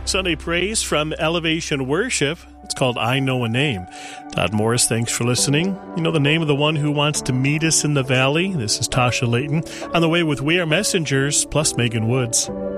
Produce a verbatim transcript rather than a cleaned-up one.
Sunday praise from Elevation Worship. It's called I Know a Name. Todd Morris, thanks for listening. You know the name of the one who wants to meet us in the valley? This is Tasha Layton on the way with We Are Messengers plus Megan Woods.